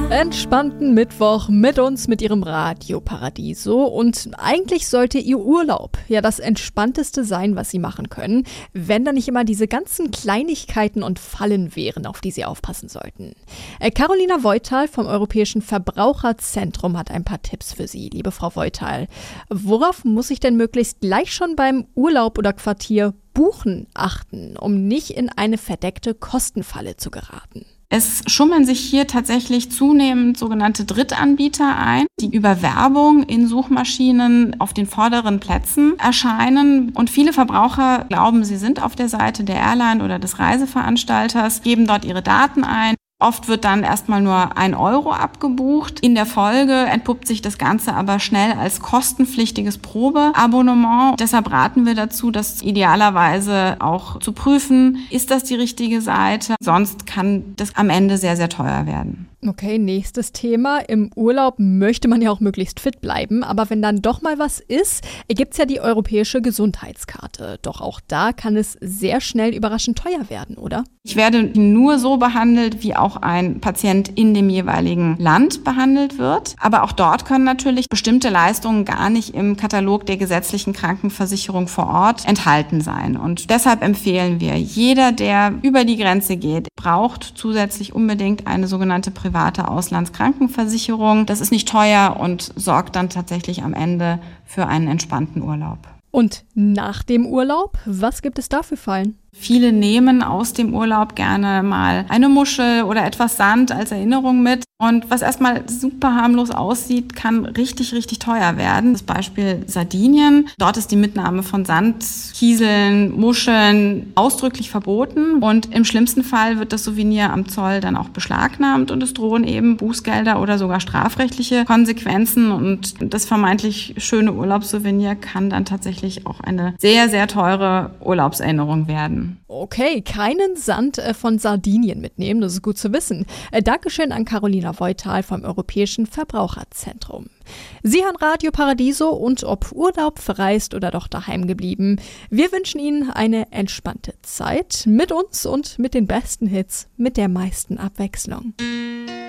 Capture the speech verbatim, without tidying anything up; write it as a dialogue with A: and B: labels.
A: Entspannten Mittwoch mit uns, mit Ihrem Radio Paradiso. Und eigentlich sollte Ihr Urlaub ja das Entspannteste sein, was Sie machen können, wenn da nicht immer diese ganzen Kleinigkeiten und Fallen wären, auf die Sie aufpassen sollten. Äh, Carolina Voital vom Europäischen Verbraucherzentrum hat ein paar Tipps für Sie, liebe Frau Voital. Worauf muss ich denn möglichst gleich schon beim Urlaub oder Quartier buchen achten, um nicht in eine verdeckte Kostenfalle zu geraten?
B: Es schummeln sich hier tatsächlich zunehmend sogenannte Drittanbieter ein, die über Werbung in Suchmaschinen auf den vorderen Plätzen erscheinen. Und viele Verbraucher glauben, sie sind auf der Seite der Airline oder des Reiseveranstalters, geben dort ihre Daten ein. Oft wird dann erstmal nur ein Euro abgebucht. In der Folge entpuppt sich das Ganze aber schnell als kostenpflichtiges Probeabonnement. Deshalb raten wir dazu, das idealerweise auch zu prüfen. Ist das die richtige Seite? Sonst kann das am Ende sehr, sehr teuer werden.
A: Okay, nächstes Thema. Im Urlaub möchte man ja auch möglichst fit bleiben, aber wenn dann doch mal was ist, gibt's ja die europäische Gesundheitskarte. Doch auch da kann es sehr schnell überraschend teuer werden, oder?
B: Ich werde nur so behandelt, wie auch ein Patient in dem jeweiligen Land behandelt wird. Aber auch dort können natürlich bestimmte Leistungen gar nicht im Katalog der gesetzlichen Krankenversicherung vor Ort enthalten sein. Und deshalb empfehlen wir, jeder, der über die Grenze geht, braucht zusätzlich unbedingt eine sogenannte private Auslandskrankenversicherung. Das ist nicht teuer und sorgt dann tatsächlich am Ende für einen entspannten Urlaub.
A: Und nach dem Urlaub, was gibt es da für Fallen?
B: Viele nehmen aus dem Urlaub gerne mal eine Muschel oder etwas Sand als Erinnerung mit. Und was erstmal super harmlos aussieht, kann richtig, richtig teuer werden. Das Beispiel Sardinien. Dort ist die Mitnahme von Sand, Kieseln, Muscheln ausdrücklich verboten. Und im schlimmsten Fall wird das Souvenir am Zoll dann auch beschlagnahmt und es drohen eben Bußgelder oder sogar strafrechtliche Konsequenzen. Und das vermeintlich schöne Urlaubssouvenir kann dann tatsächlich auch eine sehr, sehr teure Urlaubserinnerung werden.
A: Okay, keinen Sand von Sardinien mitnehmen, das ist gut zu wissen. Dankeschön an Carolina Voital vom Europäischen Verbraucherzentrum. Sie hören Radio Paradiso und ob Urlaub, verreist oder doch daheim geblieben, wir wünschen Ihnen eine entspannte Zeit mit uns und mit den besten Hits, mit der meisten Abwechslung.